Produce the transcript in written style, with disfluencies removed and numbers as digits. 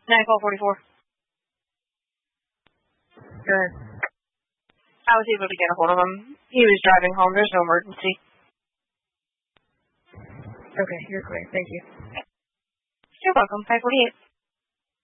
9-12-44. Good. I was able to get a hold of him. He was driving home. There's no emergency. Okay, you're clear. Thank you. You're welcome. 548.